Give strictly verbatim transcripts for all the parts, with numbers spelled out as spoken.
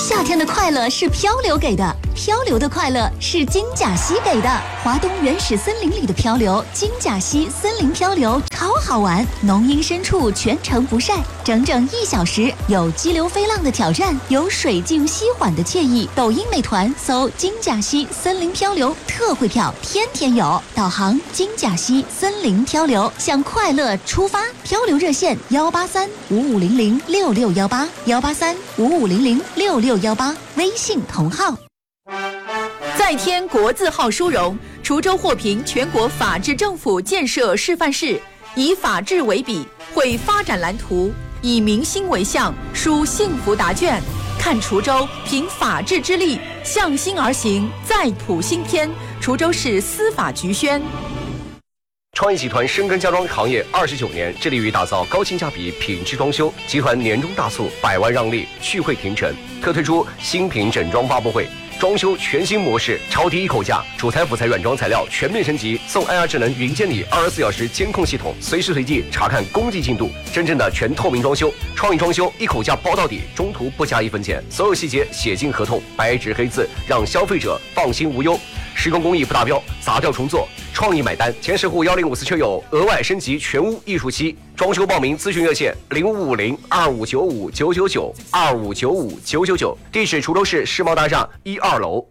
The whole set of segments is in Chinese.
夏天的快乐是漂流给的，漂流的快乐是金甲溪给的。华东原始森林里的漂流，金甲溪森林漂流超好玩，浓荫深处全程不晒，整整一小时，有激流飞浪的挑战，有水静溪缓的惬意。抖音美团搜金甲溪森林漂流，特惠票天天有。导航金甲溪森林漂流，向快乐出发。漂流热线幺八三五五零零六六幺八幺八三五五零零六六幺八，微信同号。 再添国字号殊荣，滁州获评全国法治政府建设示范市，以法治为笔，绘发展蓝图，以民心为向，书幸福答卷。看滁州凭法治之力向心而行，再谱新篇。滁州市司法局宣。 创意集团深耕家装行业二十九年，致力于打造高性价比品质装修。集团年终大促，百万让利，聚会庭城，特推出新品整装发布会，装修全新模式，超低一口价，主材辅材软装材料全面升级，送 I R 智能云监理二十四小时监控系统，随时随地查看工地进度，真正的全透明装修。创意装修一口价包到底，中途不加一分钱，所有细节写进合同，白纸黑字，让消费者放心无忧。施工工艺不达标，砸掉重做，创意买单。前十户幺零五四车友额外升级全屋艺术漆，装修报名咨询热线零五五零二五九五九九九二五九五九九九，地址滁州市世贸大厦一二楼。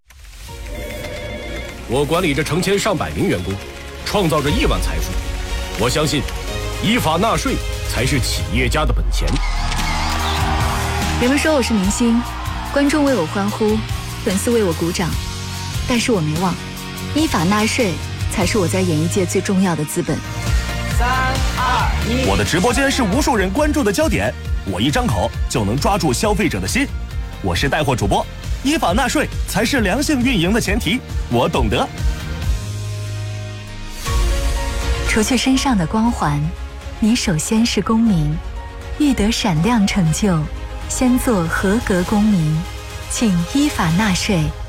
我管理着成千上百名员工，创造着亿万财富。我相信，依法纳税才是企业家的本钱。 人们说我是明星，观众为我欢呼，粉丝为我鼓掌。但是我没忘，依法纳税才是我在演艺界最重要的资本。 三二一， 我的直播间是无数人关注的焦点，我一张口就能抓住消费者的心。我是带货主播，依法纳税才是良性运营的前提，我懂得。 除去身上的光环，你首先是公民，欲得闪亮成就，先做合格公民，请依法纳税。